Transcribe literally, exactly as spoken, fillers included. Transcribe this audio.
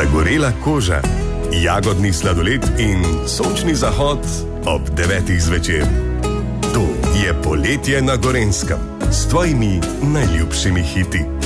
zagorela koža, jagodni sladoled in sončni zahod ob devetih zvečer. To je Poletje na Gorenjskem s tvojimi najljubšimi hiti.